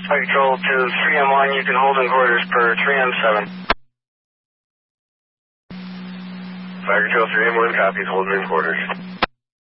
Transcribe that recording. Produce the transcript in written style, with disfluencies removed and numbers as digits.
Fire Control to 3M1, you can hold in quarters per 3M7. Fire Control 3M1 copies, holding in quarters.